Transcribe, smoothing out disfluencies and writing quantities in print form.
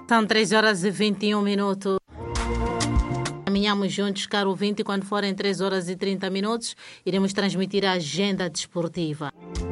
São 3 horas e 21 minutos. Caminhamos juntos, caro ouvinte, quando forem 3 horas e 30 minutos, iremos transmitir a agenda desportiva.